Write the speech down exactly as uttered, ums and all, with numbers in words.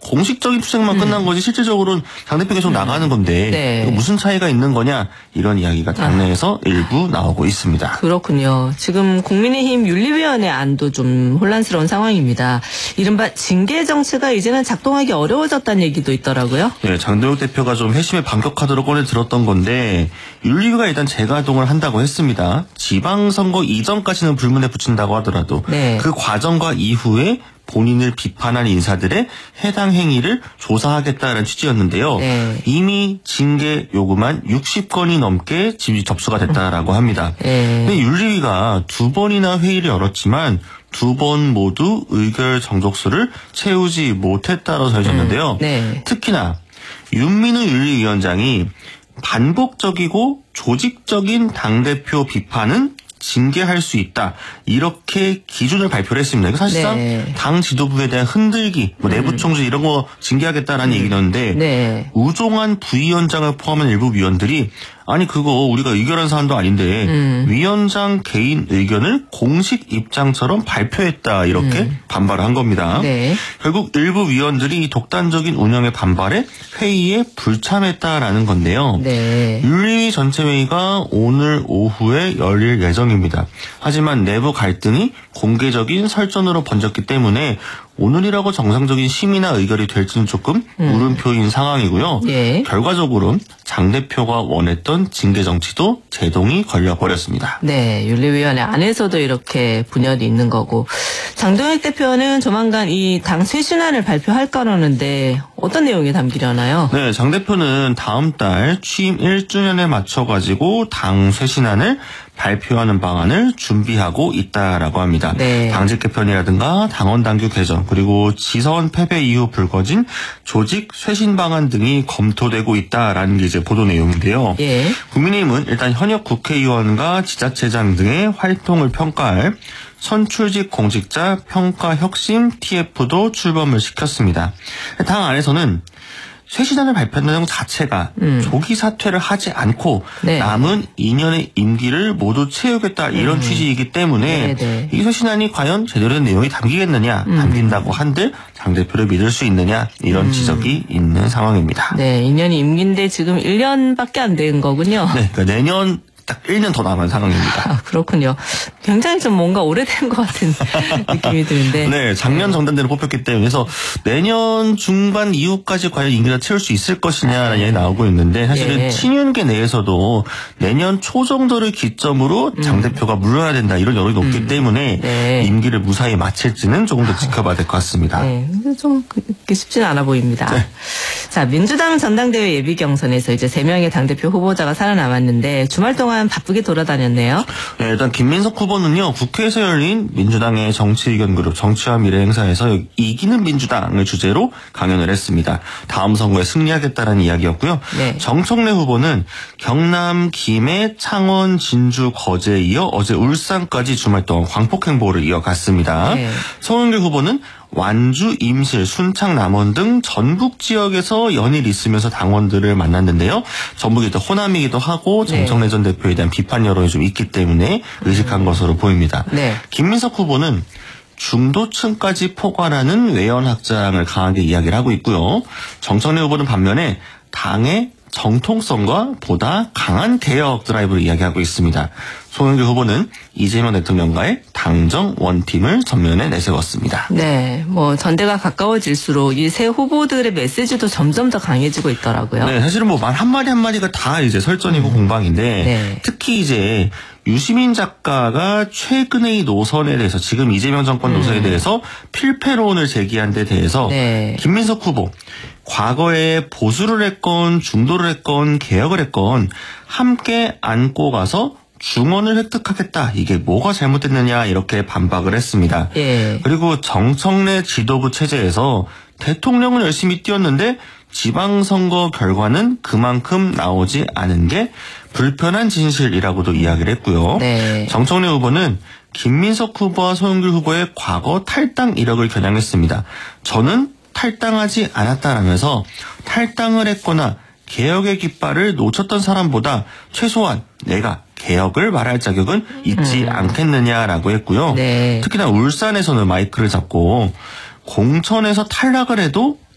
공식적인 투쟁만 음. 끝난 거지 실질적으로는 당대표 계속 음. 나가는 건데 네. 무슨 차이가 있는 거냐 이런 이야기가 당내에서 아. 일부 나오고 있습니다. 그렇군요. 지금 국민의힘 윤리위원회 안도 좀 혼란스러운 상황입니다. 이른바 징계 정치가 이제는 작동하기 어려워졌다는 얘기도 있더라고요. 네, 장동혁 대표가 좀 회심의 반격카드로 꺼내 들었던 건데 윤리위가 일단 재가동을 한다고 했습니다. 지방선거 이전까지는 불문에 붙인다고 하더라도 네. 그 과정과 이후에 본인을 비판한 인사들의 해당 행위를 조사하겠다는 취지였는데요. 네. 이미 징계 요구만 육십 건이 넘게 접수가 됐다라고 합니다. 네. 근데 윤리위가 두 번이나 회의를 열었지만 두 번 모두 의결 정족수를 채우지 못했다고 전해졌는데요. 음. 네. 특히나 윤민우 윤리위원장이 반복적이고 조직적인 당대표 비판은 징계할 수 있다. 이렇게 기준을 발표를 했습니다. 사실상 네. 당 지도부에 대한 흔들기, 뭐 내부 총질 이런 거 징계하겠다라는 음. 얘기였는데 네. 우종환 부위원장을 포함한 일부 위원들이 아니 그거 우리가 의결한 사안도 아닌데 음. 위원장 개인 의견을 공식 입장처럼 발표했다 이렇게 음. 반발을 한 겁니다. 네. 결국 일부 위원들이 독단적인 운영에 반발해 회의에 불참했다라는 건데요. 네. 윤리위 전체 회의가 오늘 오후에 열릴 예정입니다. 하지만 내부 갈등이 공개적인 설전으로 번졌기 때문에 오늘이라고 정상적인 심의나 의결이 될지는 조금 음. 물음표인 상황이고요. 예. 결과적으로 장 대표가 원했던 징계 정치도 제동이 걸려버렸습니다. 네, 윤리위원회 안에서도 이렇게 분열이 있는 거고 장동혁 대표는 조만간 이 당 쇄신안을 발표할 거라는데 어떤 내용이 담기려나요? 네, 장 대표는 다음 달 취임 일 주년에 맞춰가지고 당 쇄신안을 발표하는 방안을 준비하고 있다라고 합니다. 네. 당직 개편이라든가 당원 당규 개정 그리고 지선 패배 이후 불거진 조직 쇄신 방안 등이 검토되고 있다라는 게 이제 보도 내용인데요. 예. 국민의힘은 일단 현역 국회의원과 지자체장 등의 활동을 평가할 선출직 공직자 평가 혁신 티에프도 출범을 시켰습니다. 당 안에서는 쇄신안을 발표한다는 것 자체가 음. 조기 사퇴를 하지 않고 네. 남은 이 년의 임기를 모두 채우겠다 이런 음. 취지이기 때문에 네네. 이 쇄신안이 과연 제대로 된 내용이 담기겠느냐 음. 담긴다고 한들 장 대표를 믿을 수 있느냐 이런 음. 지적이 있는 상황입니다. 네, 이 년이 임기인데 지금 일 년밖에 안 된 거군요. 네, 그러니까 내년 딱 일 년 더 남은 상황입니다. 아, 그렇군요. 굉장히 좀 뭔가 오래된 것 같은 느낌이 드는데. 네, 작년 정단대로 뽑혔기 때문에 그래서 내년 중반 이후까지 과연 임기를 채울 수 있을 것이냐라는 얘기 나오고 있는데 사실은 예. 친윤계 내에서도 내년 초 정도를 기점으로 장 음. 대표가 물러나야 된다 이런 여론이 높기 음. 때문에 네. 임기를 무사히 마칠지는 조금 더 지켜봐야 될 것 같습니다. 네, 좀 그렇게 쉽지는 않아 보입니다. 네. 자, 민주당 전당대회 예비 경선에서 이제 세 명의 당대표 후보자가 살아남았는데 주말 동안 바쁘게 돌아다녔네요. 네, 일단 김민석 후보는요. 국회에서 열린 민주당의 정치의견그룹 정치와 미래 행사에서 이기는 민주당을 주제로 강연을 했습니다. 다음 선거에 승리하겠다는 이야기였고요. 네. 정청래 후보는 경남, 김해, 창원, 진주, 거제에 이어 어제 울산까지 주말 동안 광폭 행보를 이어갔습니다. 네. 송영길 후보는 완주, 임실, 순창, 남원 등 전북 지역에서 연일 있으면서 당원들을 만났는데요. 전북이 또 호남이기도 하고 정청래 네. 전 대표에 대한 비판 여론이 좀 있기 때문에 의식한 음. 것으로 보입니다. 네. 김민석 후보는 중도층까지 포괄하는 외연확장을 강하게 이야기를 하고 있고요. 정청래 후보는 반면에 당의 정통성과 보다 강한 개혁 드라이브를 이야기하고 있습니다. 송영길 후보는 이재명 대통령과의 당정 원팀을 전면에 내세웠습니다. 네, 뭐 전대가 가까워질수록 이 세 후보들의 메시지도 점점 더 강해지고 있더라고요. 네, 사실은 뭐 말 한마디 한마디가 다 이제 설전이고 음. 공방인데 네. 특히 이제 유시민 작가가 최근의 노선에 대해서 지금 이재명 정권 노선에 음. 대해서 필패론을 제기한 데 대해서 네. 김민석 후보 과거에 보수를 했건 중도를 했건 개혁을 했건 함께 안고 가서 중원을 획득하겠다. 이게 뭐가 잘못됐느냐 이렇게 반박을 했습니다. 예. 그리고 정청래 지도부 체제에서 대통령은 열심히 뛰었는데 지방선거 결과는 그만큼 나오지 않은 게 불편한 진실이라고도 이야기를 했고요. 네. 정청래 후보는 김민석 후보와 송영길 후보의 과거 탈당 이력을 겨냥했습니다. 저는 탈당하지 않았다라면서 탈당을 했거나 개혁의 깃발을 놓쳤던 사람보다 최소한 내가 개혁을 말할 자격은 있지 음. 않겠느냐라고 했고요. 네. 특히나 울산에서는 마이크를 잡고 공천에서 탈락을 해도